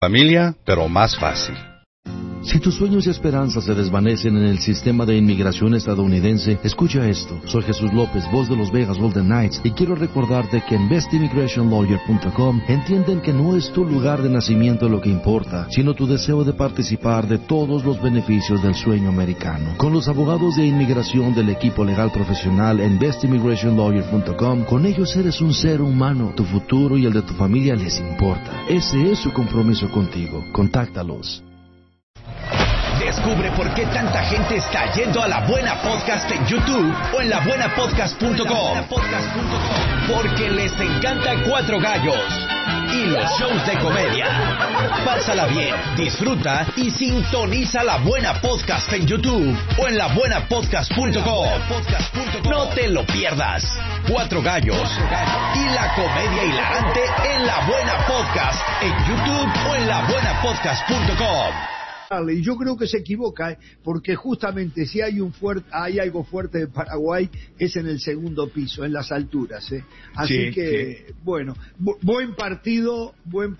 Familia, pero más fácil. Si tus sueños y esperanzas se desvanecen en el sistema de inmigración estadounidense, escucha esto. Soy Jesús López, voz de los Vegas Golden Knights, y quiero recordarte que en bestimmigrationlawyer.com entienden que no es tu lugar de nacimiento lo que importa, sino tu deseo de participar de todos los beneficios del sueño americano. Con los abogados de inmigración del equipo legal profesional en bestimmigrationlawyer.com, con ellos eres un ser humano. Tu futuro y el de tu familia les importa. Ese es su compromiso contigo. Contáctalos. Descubre por qué tanta gente está yendo a La Buena Podcast en YouTube o en labuenapodcast.com. Porque les encanta Cuatro Gallos y los shows de comedia. Pásala bien, disfruta y sintoniza La Buena Podcast en YouTube o en labuenapodcast.com. No te lo pierdas. Cuatro Gallos y la comedia hilarante en La Buena Podcast en YouTube o en labuenapodcast.com. Y yo creo que se equivoca, porque justamente si hay algo fuerte de Paraguay es en el segundo piso, en las alturas, Así sí, que, sí. Bueno, buen partido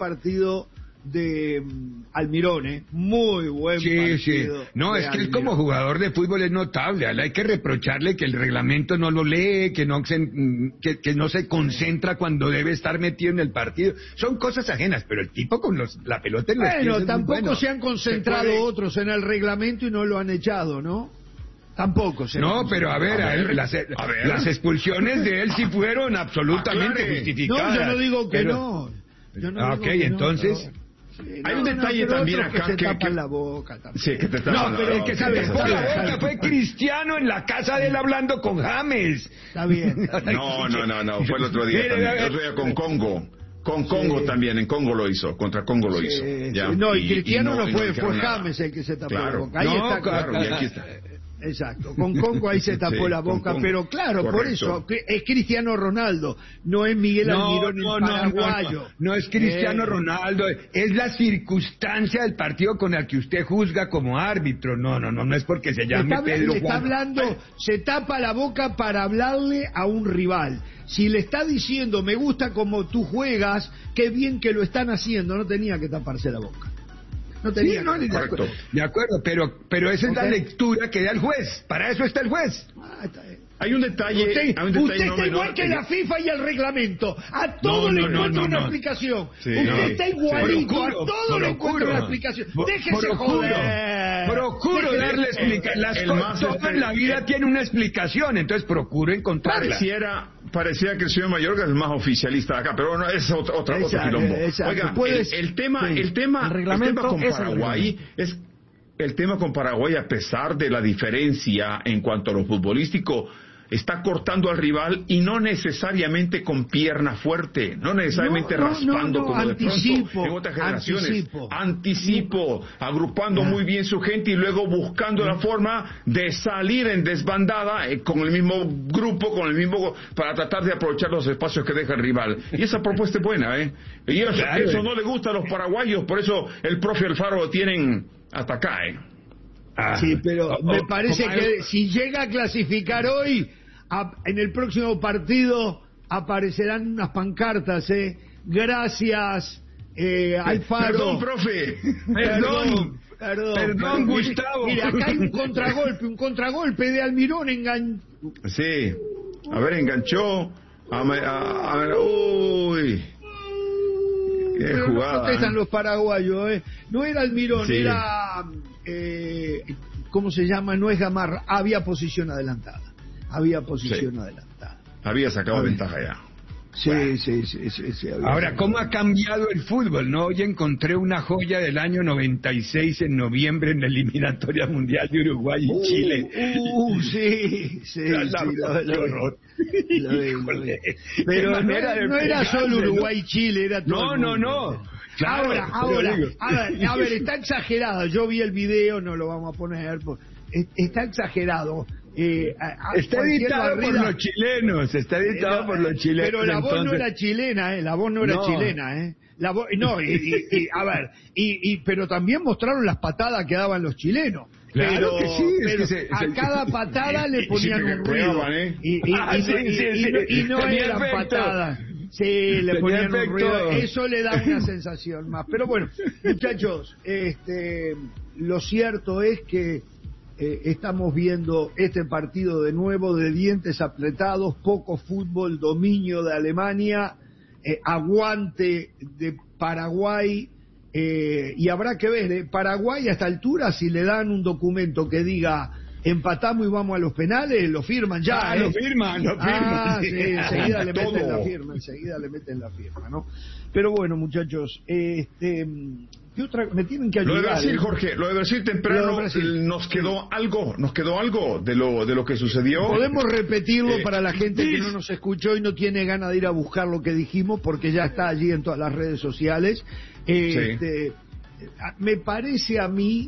de Almirón, muy buen partido. Sí. No, es que él como jugador de fútbol es notable. Hay que reprocharle que el reglamento no lo lee, que no se concentra cuando debe estar metido en el partido. Son cosas ajenas, pero el tipo con la pelota en los pies es tampoco muy bueno. se han concentrado otros en el reglamento y no lo han echado, ¿no? Tampoco se No, pero a ver, las expulsiones de él sí fueron absolutamente justificadas. No, yo no digo que no. Entonces... Sí, hay un detalle también acá que se tapan la boca también. Sí, que te tapan pero el que se tapó la boca fue Cristiano en la casa de él hablando con James. Está bien. No, fue el otro día también. El otro día con Congo. Con Congo también, en Congo lo hizo, contra Congo lo hizo. Ya. No, y Cristiano no fue James el que se tapó la boca. Ahí está, claro, y aquí está. Exacto, con Congo ahí se tapó la boca, pero claro, correcto. Por eso es Cristiano Ronaldo, no es Miguel Almirón el paraguayo. No es Cristiano Ronaldo, es la circunstancia del partido con el que usted juzga como árbitro. No es porque se llame Pedro Juan. Está hablando, se tapa la boca para hablarle a un rival. Si le está diciendo, me gusta como tú juegas, qué bien que lo están haciendo, no tenía que taparse la boca. No tenía. De acuerdo, pero esa es la lectura que da el juez. Para eso está el juez. Hay un detalle. Usted está igual que la FIFA y el reglamento. A todo le encuentra una explicación. Usted está igualito. A todo le encuentra una explicación. Déjese joder. Procuro darle explicación. Todo en la vida tiene una explicación, entonces procuro encontrarla. Pareciera que el señor Mayorga es el más oficialista de acá, pero no, es otro quilombo. Oiga, el tema con Paraguay es el tema con Paraguay, a pesar de la diferencia en cuanto a lo futbolístico, está cortando al rival y no necesariamente con pierna fuerte, no necesariamente raspando como de pronto en otras generaciones. Anticipo, agrupando muy bien su gente y luego buscando la forma de salir en desbandada con el mismo grupo, para tratar de aprovechar los espacios que deja el rival. Y esa propuesta es buena, Y eso no le gusta a los paraguayos, por eso el profe Alfaro lo tienen hasta acá, Sí, pero me parece que si llega a clasificar hoy, en el próximo partido aparecerán unas pancartas, Gracias, Alfaro. Perdón, profe. Perdón, Gustavo. Mira, acá hay un contragolpe de Almirón Sí, a ver, enganchó. Uy. Pero jugada, no protestan los paraguayos, No era Almirón, era... ¿cómo se llama? No es Gamarra. Había posición adelantada. Había sacado ventaja ya. Sí. Ahora, ¿cómo ha cambiado el fútbol? No, hoy encontré una joya del año 96 en noviembre en la eliminatoria mundial de Uruguay y Chile. Horror. Pero no era solo Uruguay y Chile, era todo. No. Claro, a ver, está exagerado. Yo vi el video, no lo vamos a poner. Está exagerado. Está editado por los chilenos, Pero la voz no era chilena, la voz no era chilena, pero también mostraron las patadas que daban los chilenos. Claro que sí, a cada patada le ponían un ruido y no eran patadas. Sí, le ponían un ruido. Eso le da una sensación más. Pero bueno, muchachos, lo cierto es que estamos viendo este partido de nuevo de dientes apretados, poco fútbol, dominio de Alemania, aguante de Paraguay, y habrá que ver, Paraguay a esta altura, si le dan un documento que diga empatamos y vamos a los penales, lo firman ya. Lo firman. Sí, enseguida le meten la firma, ¿no? Pero bueno, muchachos, ¿qué otra? Me tienen que ayudar. Lo de Brasil, Jorge, lo de Brasil temprano, nos quedó algo de lo que sucedió. Podemos repetirlo para la gente que no nos escuchó y no tiene ganas de ir a buscar lo que dijimos, porque ya está allí en todas las redes sociales. Me parece a mí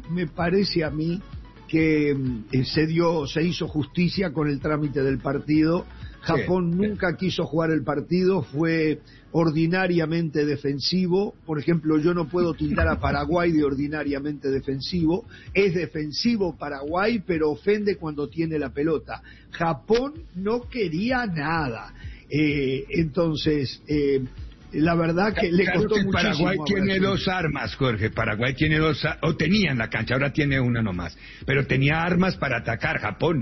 que se hizo justicia con el trámite del partido. Japón nunca quiso jugar el partido, fue ordinariamente defensivo. Por ejemplo, yo no puedo tildar a Paraguay de ordinariamente defensivo. Es defensivo Paraguay, pero ofende cuando tiene la pelota. Japón no quería nada. Entonces, la verdad que le costó muchísimo. Paraguay tiene dos armas, Jorge. Paraguay tiene o tenía en la cancha, ahora tiene una nomás. Pero tenía armas para atacar. Japón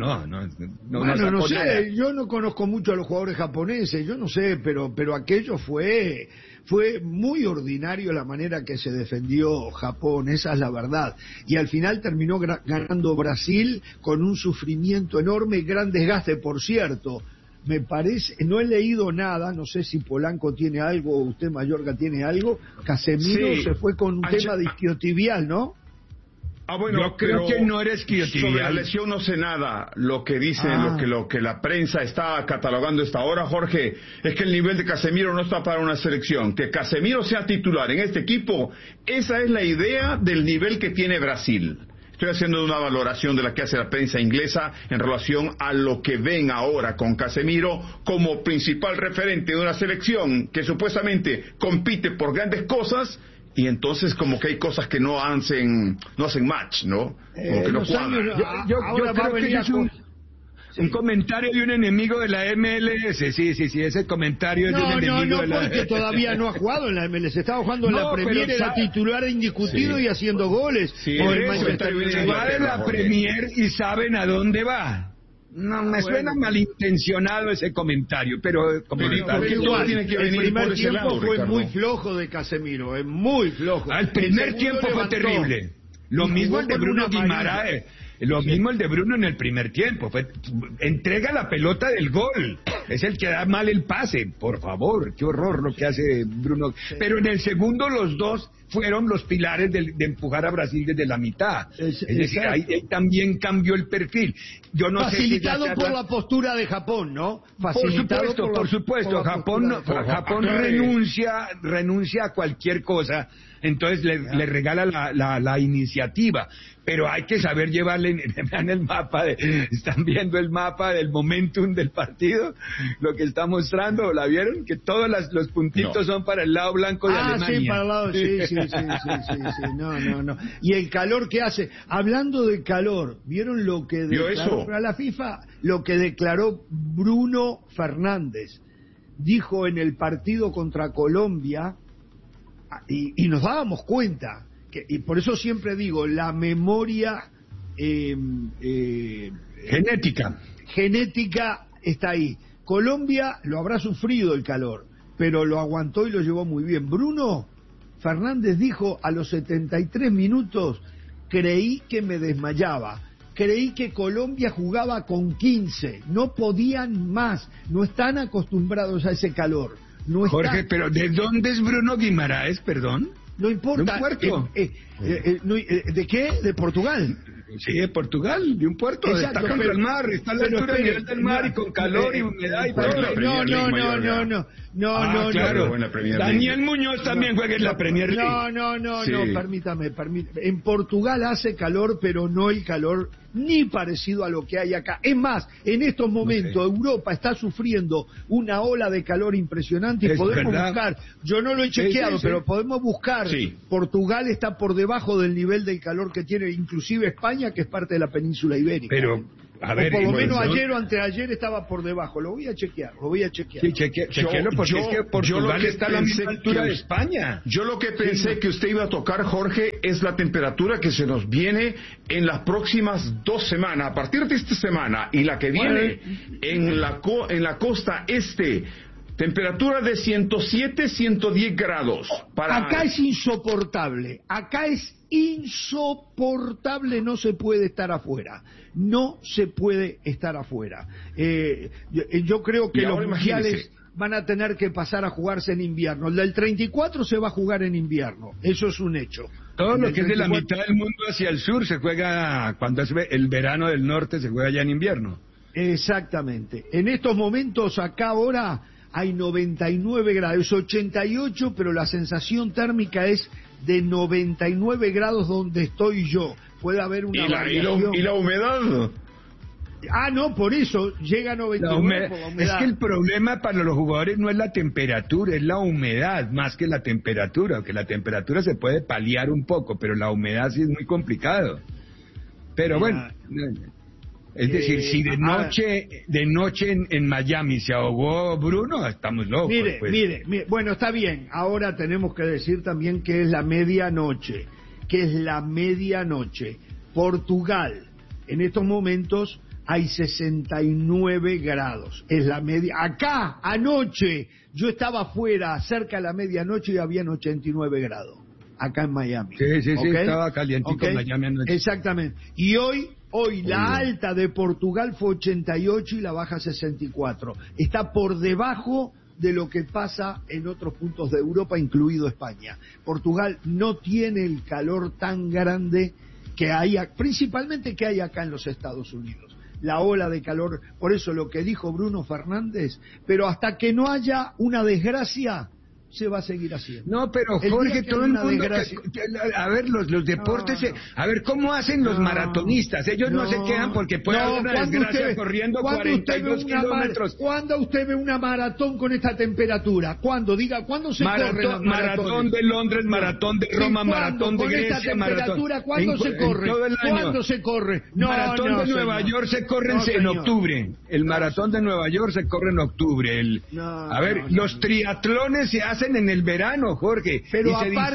no sé, yo no conozco mucho a los jugadores japoneses, yo no sé, pero aquello fue muy ordinario la manera que se defendió Japón, esa es la verdad. Y al final terminó ganando Brasil con un sufrimiento enorme, gran desgaste, por cierto. Me parece, no he leído nada, no sé si Polanco tiene algo, o usted Mayorga tiene algo. Casemiro se fue con un tema de isquiotibial, ¿no? Bueno, yo creo que no era isquiotibial. Sobre la lesión no sé nada. Lo que dice, lo que la prensa está catalogando esta hora, Jorge, es que el nivel de Casemiro no está para una selección. Que Casemiro sea titular en este equipo, esa es la idea del nivel que tiene Brasil. Estoy haciendo una valoración de la que hace la prensa inglesa en relación a lo que ven ahora con Casemiro como principal referente de una selección que supuestamente compite por grandes cosas, y entonces como que hay cosas que no hacen match, ¿no? Como que no cuadran. Yo creo que es un comentario de un enemigo de la MLS, sí, ese comentario es de un enemigo de la MLS. Porque todavía no ha jugado en la MLS, estaba jugando en la Premier, era titular indiscutido y haciendo goles. Va en la Premier y saben a dónde va. No, me suena malintencionado ese comentario, pero el primer tiempo fue muy flojo de Casemiro, muy flojo. El primer tiempo fue terrible. Lo mismo el de Bruno Guimaraes. Lo mismo el de Bruno en el primer tiempo. Entrega la pelota del gol. Es el que da mal el pase. Por favor, qué horror lo que hace Bruno. Pero en el segundo los dos fueron los pilares de empujar a Brasil desde la mitad. Es decir, ahí también cambió el perfil. Yo no Facilitado sé si por la postura de Japón, ¿no? Por supuesto. Japón renuncia a cualquier cosa. Entonces le regala la iniciativa, pero hay que saber llevarle. Vean el mapa, están viendo el mapa del momentum del partido, lo que está mostrando, ¿la vieron? Que todos los puntitos son para el lado blanco de Alemania. Sí, para el lado, sí, no. Y el calor que hace, hablando de calor, ¿vieron lo que declaró para la FIFA? Lo que declaró Bruno Fernández, dijo en el partido contra Colombia. Y nos dábamos cuenta, y por eso siempre digo, la memoria genética está ahí. Colombia lo habrá sufrido el calor, pero lo aguantó y lo llevó muy bien. Bruno Fernández dijo a los 73 minutos, creí que me desmayaba. Creí que Colombia jugaba con 15, no podían más, no están acostumbrados a ese calor. No Jorge, pero ¿de dónde es Bruno Guimaraes, perdón? No importa. ¿De un puerto? ¿De qué? ¿De Portugal? Sí, de Portugal, de un puerto. Exacto, está contra el mar, está a la altura del mar y con calor y humedad y todo. No, claro. Daniel Muñoz también juega en la Premier League. No, permítame. En Portugal hace calor, pero no el calor ni parecido a lo que hay acá. Es más, en estos momentos Europa está sufriendo una ola de calor impresionante y podemos buscar, yo no lo he chequeado, pero podemos buscar, Portugal está por debajo del nivel del calor que tiene inclusive España, que es parte de la península ibérica. Pero A ver, por lo menos ayer o anteayer estaba por debajo. Lo voy a chequear. Sí, chequealo porque es que Portugal está a la misma altura de España. Yo lo que pensé que usted iba a tocar, Jorge, es la temperatura que se nos viene en las próximas 2 semanas. A partir de esta semana y la que viene en la costa este. Temperatura de 107, 110 grados. Acá es insoportable. No se puede estar afuera. Yo creo que los mundiales van a tener que pasar a jugarse en invierno. El del 34 se va a jugar en invierno. Eso es un hecho. Todo lo que es de la mitad del mundo hacia el sur se juega, cuando es el verano del norte, se juega ya en invierno. Exactamente. En estos momentos, acá ahora hay 99 grados, es 88, pero la sensación térmica es de 99 grados donde estoy yo. Puede haber una variación. ¿Y la humedad? No, por eso llega a 99 por la humedad. Es que el problema para los jugadores no es la temperatura, es la humedad más que la temperatura, aunque la temperatura se puede paliar un poco, pero la humedad sí es muy complicado. Pero bueno... Es decir, si de noche en Miami se ahogó Bruno, estamos locos. Mire, bueno, está bien. Ahora tenemos que decir también que es la medianoche. Portugal, en estos momentos hay 69 grados. Es la media. Acá, anoche, yo estaba afuera, cerca de la medianoche y habían 89 grados. Acá en Miami. Sí, estaba calientito en Miami anoche. Exactamente. Y Hoy la alta de Portugal fue 88 y la baja 64. Está por debajo de lo que pasa en otros puntos de Europa, incluido España. Portugal no tiene el calor tan grande que hay, principalmente que hay acá en los Estados Unidos. La ola de calor, por eso lo que dijo Bruno Fernández, pero hasta que no haya una desgracia, se va a seguir haciendo. No, pero Jorge, todo el mundo... a ver, los deportes... A ver, ¿cómo hacen los maratonistas? Ellos no se quejan porque puede haber una desgracia corriendo 42 kilómetros. ¿Cuándo usted ve una maratón con esta temperatura? ¿Cuándo? Diga, ¿cuándo se corre la maratón de Londres, maratón de Roma, maratón de Grecia, maratón... ¿Cuándo se corre? Todo el año. ¿Cuándo se corre? Maratón de Nueva York se corre en octubre. El maratón de Nueva York se corre en octubre. Los triatlones se hacen en el verano, Jorge. Pero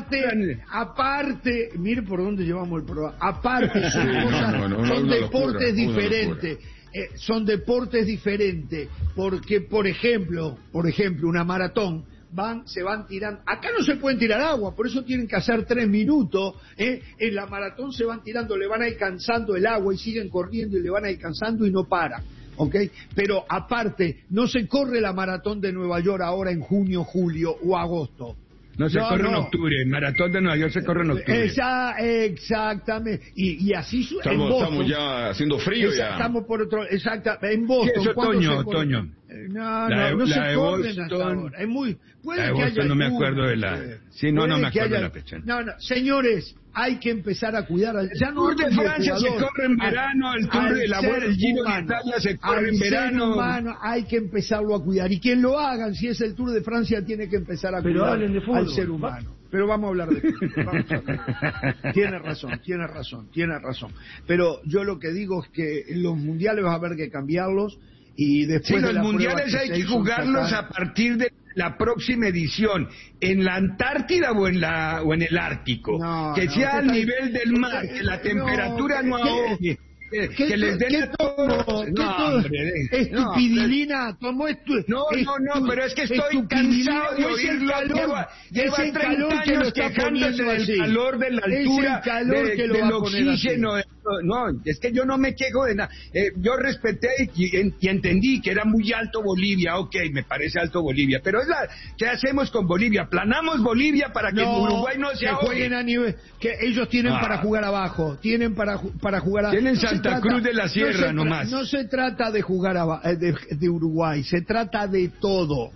aparte, mire por dónde llevamos el programa. Aparte, son deportes diferentes. Son deportes diferentes. Porque, por ejemplo, una maratón, se van tirando. Acá no se pueden tirar agua, por eso tienen que hacer 3 minutos. En la maratón se van tirando, le van alcanzando el agua y siguen corriendo y le van alcanzando y no paran. Pero aparte, no se corre la maratón de Nueva York ahora en junio, julio o agosto. No se corre en octubre, el maratón de Nueva York se corre en octubre. Exactamente. Y así en Boston. Estamos ya haciendo frío ya. Estamos por otro, en Boston. ¿Qué es otoño? No se corren hasta ahora. Es muy... Puede que haya no me acuerdo de la... Sí, no me acuerdo de la fecha. No, señores, hay que empezar a cuidar. Ya no el Tour de Francia se corre en verano, el Tour de la Vuelta, el Giro de Italia se corre en verano. Humano, hay que empezarlo a cuidar. Y quien lo hagan, si es el Tour de Francia, tiene que empezar a cuidar al ser humano. Pero vamos a hablar de fútbol. Tiene razón. Pero yo lo que digo es que los mundiales va a haber que cambiarlos. Y después los mundiales hay que jugarlos a partir de la próxima edición, en la Antártida o en el Ártico, que sea al nivel del mar, que la temperatura no ahogue. Que les den a todos. Estupidilina, tomó esto. No, pero es que estoy cansado de oírlo. Lleva 30 años quejándose del calor, de la altura, del oxígeno. No, es que yo no me quejo de nada. Yo respeté y entendí que era muy alto Bolivia. Me parece alto Bolivia. Pero ¿qué hacemos con Bolivia? ¿Aplanamos Bolivia para que Uruguay no se ahogue? Jueguen a nivel, que ellos tienen para jugar abajo. Tienen para jugar Tienen Santa Cruz de la Sierra nomás. No se trata de jugar de Uruguay. Se trata de todo.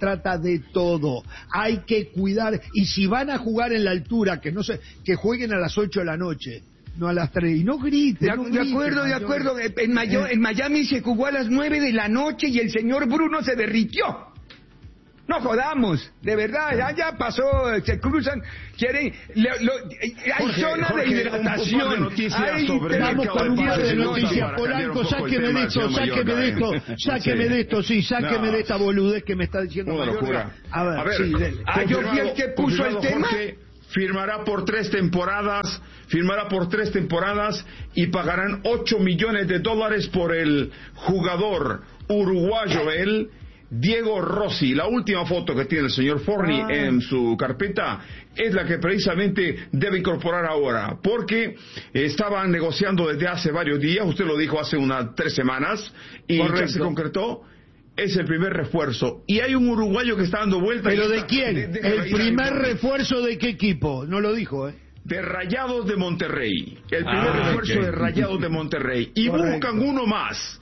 Hay que cuidar. Y si van a jugar en la altura, que jueguen a las 8 de la noche. No a las 3, y no griten. De acuerdo. En Miami se jugó a las 9 de la noche y el señor Bruno se derritió. No jodamos, de verdad, ya pasó, se cruzan, quieren, hay zonas de hidratación, estamos con un par de noticias, Polanco, sáqueme de esta boludez que me está diciendo Mayorga. A ver, yo fui el que puso el tema. Firmará por 3 temporadas y pagarán $8 millones por el jugador uruguayo, Diego Rossi. La última foto que tiene el señor Forni en su carpeta es la que precisamente debe incorporar ahora, porque estaban negociando desde hace varios días, usted lo dijo hace unas 3 semanas, y ya se concretó. Es el primer refuerzo. Y hay un uruguayo que está dando vueltas. ¿Pero de quién? ¿El primer refuerzo de qué equipo? No lo didijo, De Rayados de Monterrey. El primer refuerzo de Rayados de Monterrey. Y buscan uno más.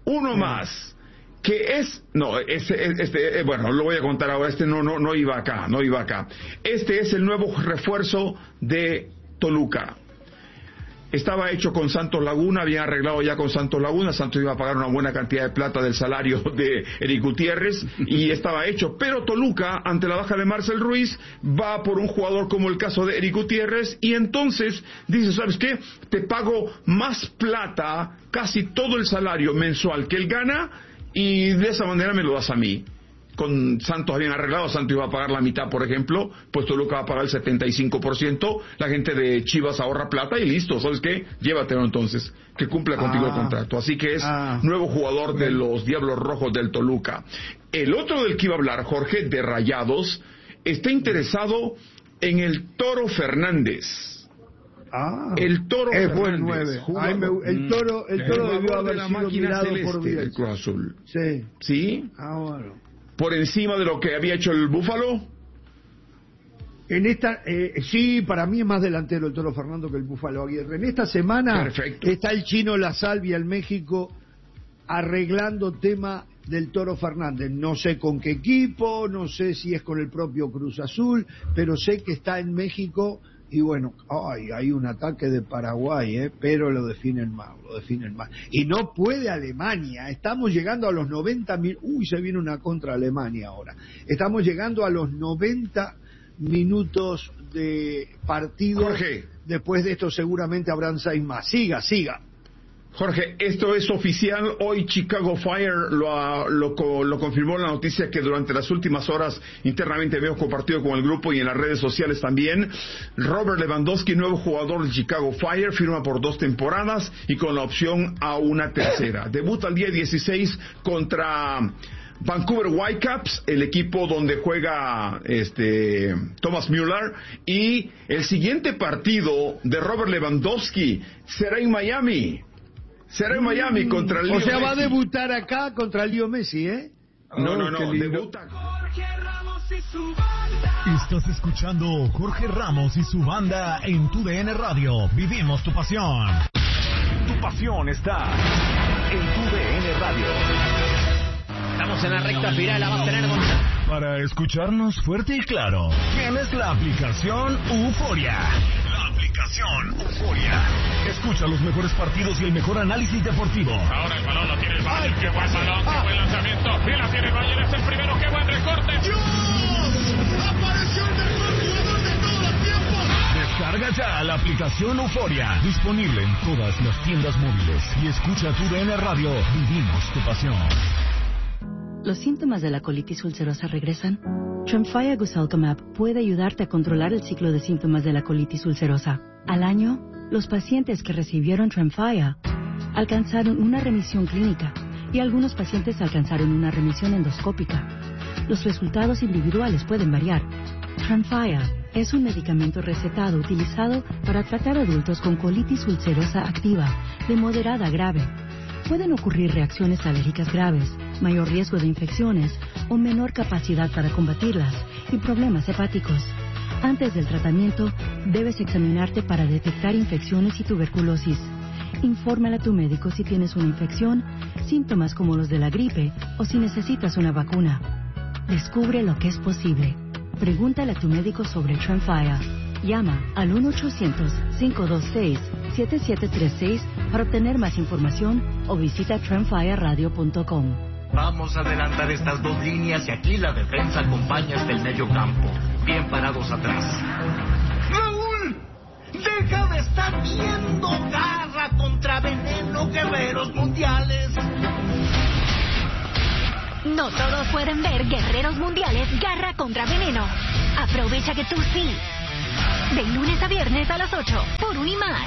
Que es... No, bueno, lo voy a contar ahora. No iba acá. Este es el nuevo refuerzo de Toluca. Estaba hecho con Santos Laguna, habían arreglado ya con Santos Laguna, Santos iba a pagar una buena cantidad de plata del salario de Eric Gutiérrez, y estaba hecho, pero Toluca, ante la baja de Marcel Ruiz, va por un jugador como el caso de Eric Gutiérrez, y entonces dice, ¿sabes qué? Te pago más plata, casi todo el salario mensual que él gana, y de esa manera me lo das a mí. Con Santos habían arreglado, Santos iba a pagar la mitad, por ejemplo, pues Toluca va a pagar el 75%, la gente de Chivas ahorra plata y listo, ¿sabes qué? Llévatelo entonces, que cumpla contigo el contrato. Así que es nuevo jugador de los Diablos Rojos del Toluca. El otro del que iba a hablar, Jorge, de Rayados, está interesado en el Toro Fernández. El Toro es buen 9. El Toro debió haber sido mirado por el Cruz Azul. ¿Sí? Bueno. Por encima de lo que había hecho el Búfalo. En esta, sí, para mí es más delantero el Toro Fernando que el Búfalo Aguirre. En esta semana está el Chino La Salvia, el México, arreglando tema del Toro Fernández. No sé con qué equipo, no sé si es con el propio Cruz Azul, pero sé que está en México. Y bueno, hay un ataque de Paraguay, pero lo definen mal. Y no puede Alemania. Estamos llegando a los 90.000. Se viene una contra Alemania ahora. Estamos llegando a los 90 minutos de partido. Jorge. Después de esto seguramente habrán 6 más. Siga. Jorge, esto es oficial. Hoy Chicago Fire lo confirmó la noticia que durante las últimas horas internamente habíamos compartido con el grupo y en las redes sociales también. Robert Lewandowski, nuevo jugador de Chicago Fire, firma por 2 temporadas y con la opción a una tercera. Debuta el día 16 contra Vancouver Whitecaps, el equipo donde juega Thomas Müller, y el siguiente partido de Robert Lewandowski será en Miami. Contra Leo Messi. O sea, va a debutar acá contra Leo Messi, No, debuta. Jorge Ramos y su banda. Estás escuchando Jorge Ramos y su banda en tu DN Radio. Vivimos tu pasión. Tu pasión está en tu DN Radio. Estamos en la recta final, la va a tener Gonzalo. Para escucharnos fuerte y claro, tienes la aplicación Euforia. Escucha los mejores partidos y el mejor análisis deportivo. Ahora el balón lo tiene el Bayern. ¡Qué buen balón! ¡Qué buen lanzamiento! ¡Y la tiene el Bayern! ¡Es el primero! ¡Qué buen recorte! ¡Dios! ¡Apareció el mejor jugador de todos los tiempos! Descarga ya la aplicación Euforia. Disponible en todas las tiendas móviles. Y escucha tu DN Radio. Vivimos tu pasión. ¿Los síntomas de la colitis ulcerosa regresan? Tremfya Guselkumab puede ayudarte a controlar el ciclo de síntomas de la colitis ulcerosa. Al año, los pacientes que recibieron Tremfya alcanzaron una remisión clínica y algunos pacientes alcanzaron una remisión endoscópica. Los resultados individuales pueden variar. Tremfya es un medicamento recetado utilizado para tratar adultos con colitis ulcerosa activa de moderada a grave. Pueden ocurrir reacciones alérgicas graves, mayor riesgo de infecciones o menor capacidad para combatirlas y problemas hepáticos. Antes del tratamiento, debes examinarte para detectar infecciones y tuberculosis. Infórmale a tu médico si tienes una infección, síntomas como los de la gripe o si necesitas una vacuna. Descubre lo que es posible. Pregúntale a tu médico sobre Tremfya. Llama al 1-800-526-7736 para obtener más información o visita tremfyaradio.com. Vamos a adelantar estas dos líneas y aquí la defensa acompaña hasta el medio campo. Bien parados atrás. ¡Raúl! ¡Deja de estar viendo Garra contra Veneno, Guerreros Mundiales! No todos pueden ver Guerreros Mundiales Garra contra Veneno. Aprovecha que tú sí. De lunes a viernes a las 8 por Unimas.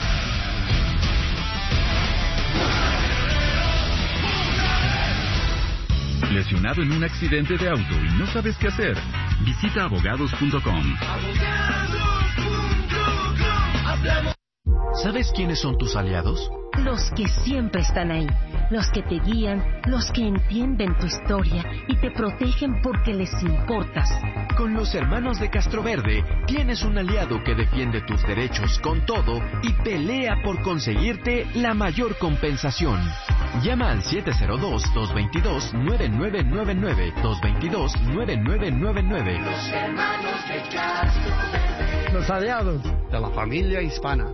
¿Lesionado en un accidente de auto y no sabes qué hacer? Visita abogados.com. ¿Sabes quiénes son tus aliados? Los que siempre están ahí, los que te guían, los que entienden tu historia y te protegen porque les importas. Con los hermanos de Castroverde tienes un aliado que defiende tus derechos con todo y pelea por conseguirte la mayor compensación. Llama al 702-222-9999, 222-9999. Los hermanos de Castroverde. Los aliados de la familia hispana.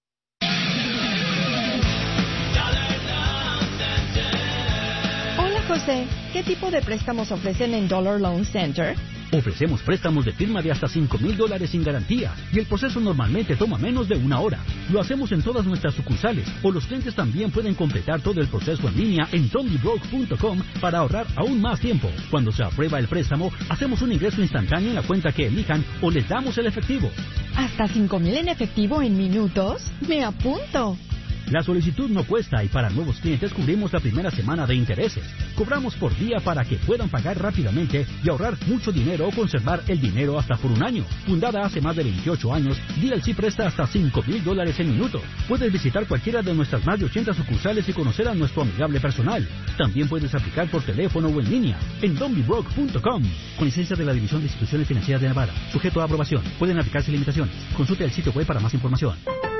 José, ¿qué tipo de préstamos ofrecen en Dollar Loan Center? Ofrecemos préstamos de firma de hasta $5,000 sin garantía y el proceso normalmente toma menos de 1 hora. Lo hacemos en todas nuestras sucursales o los clientes también pueden completar todo el proceso en línea en TonyBroke.com para ahorrar aún más tiempo. Cuando se aprueba el préstamo, hacemos un ingreso instantáneo en la cuenta que elijan o les damos el efectivo. ¿Hasta $5,000 en efectivo en minutos? ¡Me apunto! La solicitud no cuesta y para nuevos clientes cubrimos la primera semana de intereses. Cobramos por día para que puedan pagar rápidamente y ahorrar mucho dinero o conservar el dinero hasta por 1 año. Fundada hace más de 28 años, DLC presta hasta $5,000 en minutos. Puedes visitar cualquiera de nuestras más de 80 sucursales y conocer a nuestro amigable personal. También puedes aplicar por teléfono o en línea en DonBeBroke.com. Con licencia de la División de Instituciones Financieras de Nevada. Sujeto a aprobación. Pueden aplicarse limitaciones. Consulte el sitio web para más información.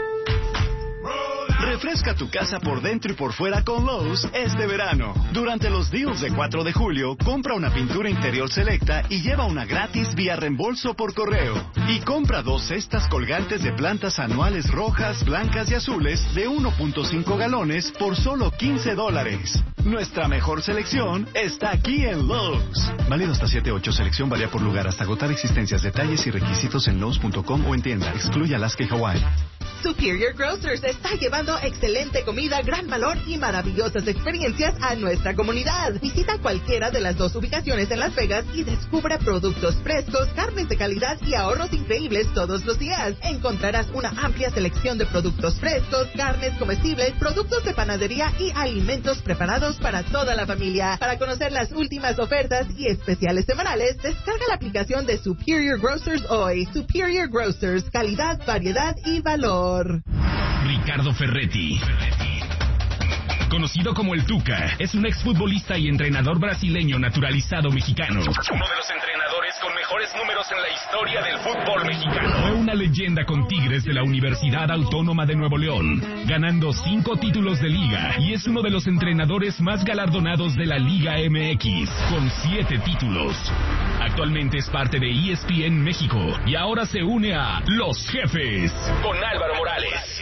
Refresca tu casa por dentro y por fuera con Lowe's este verano. Durante los deals de 4 de julio, compra una pintura interior selecta y lleva una gratis vía reembolso por correo. Y compra 2 cestas colgantes de plantas anuales rojas, blancas y azules de 1.5 galones por solo $15. Nuestra mejor selección está aquí en Lowe's. Válido hasta 7-8. Selección varía por lugar hasta agotar existencias. Detalles y requisitos en Lowe's.com o en tienda. Excluye Alaska y Hawaii. Superior Grocers está llevando excelente comida, gran valor y maravillosas experiencias a nuestra comunidad. Visita cualquiera de las 2 ubicaciones en Las Vegas y descubra productos frescos, carnes de calidad y ahorros increíbles todos los días. Encontrarás una amplia selección de productos frescos, carnes comestibles, productos de panadería y alimentos preparados para toda la familia. Para conocer las últimas ofertas y especiales semanales, descarga la aplicación de Superior Grocers hoy. Superior Grocers, calidad, variedad y valor. Ricardo Ferretti, conocido como el Tuca, es un exfutbolista y entrenador brasileño naturalizado mexicano. Uno de los entrenadores con mejores números en la historia del fútbol mexicano. Fue una leyenda con Tigres de la Universidad Autónoma de Nuevo León, ganando 5 títulos de liga y es uno de los entrenadores más galardonados de la Liga MX, con 7 títulos. Actualmente es parte de ESPN México y ahora se une a Los Jefes con Álvaro Morales.